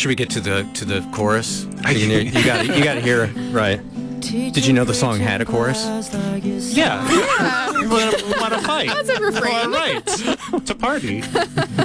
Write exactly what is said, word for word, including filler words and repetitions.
Should we get to the to the chorus? You, know, you got you got to hear right. Did you know the song had a chorus? Yeah. We want to fight. That's a refrain. All right. To party.